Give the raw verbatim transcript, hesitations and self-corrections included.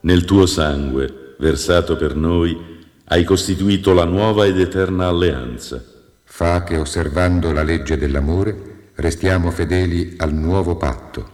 Nel tuo sangue, versato per noi, hai costituito la nuova ed eterna alleanza. Fa che, osservando la legge dell'amore, restiamo fedeli al nuovo patto.